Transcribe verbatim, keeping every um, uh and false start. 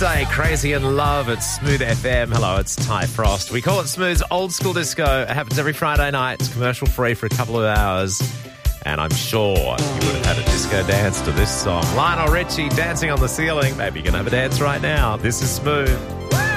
Day, Crazy in Love at Smooth F M. Hello, it's Ty Frost. We call it Smooth's Old School Disco. It happens every Friday night. It's commercial free for a couple of hours. And I'm sure you would have had a disco dance to this song. Lionel Richie, Dancing on the Ceiling. Maybe you can have a dance right now. This is Smooth.